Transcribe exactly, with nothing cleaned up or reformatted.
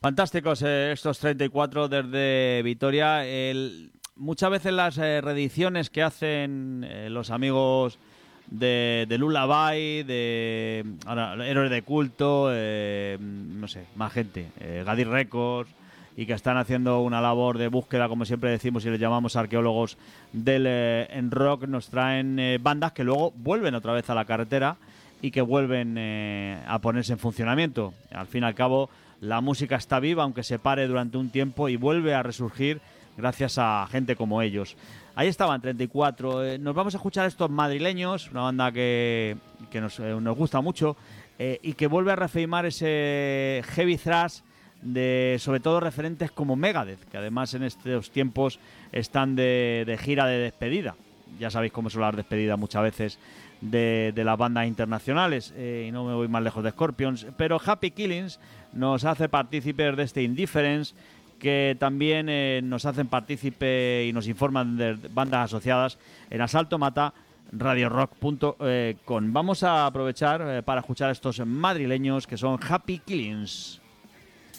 Fantásticos eh, estos treinta y cuatro desde Vitoria. El, muchas veces las eh, reediciones que hacen eh, los amigos de, de Lullaby, de ahora, Héroes de Culto, eh, no sé, más gente, eh, Gadir Records, y que están haciendo una labor de búsqueda, como siempre decimos y les llamamos arqueólogos del eh, en rock, nos traen eh, bandas que luego vuelven otra vez a la carretera y que vuelven eh, a ponerse en funcionamiento. Al fin y al cabo, la música está viva, aunque se pare durante un tiempo, y vuelve a resurgir gracias a gente como ellos. Ahí estaban, treinta y cuatro. Eh, nos vamos a escuchar a estos madrileños, una banda que, que nos, eh, nos gusta mucho eh, y que vuelve a reafirmar ese heavy thrash de, sobre todo, referentes como Megadeth, que además en estos tiempos están de, de gira de despedida. Ya sabéis cómo son las despedidas muchas veces de, de las bandas internacionales, eh, y no me voy más lejos de Scorpions, pero Happy Killings nos hace partícipes de este Indifference, que también eh, nos hacen partícipe y nos informan de bandas asociadas en Asalto Mata Radio Rock punto com. Vamos a aprovechar eh, para escuchar a estos madrileños que son Happy Killings.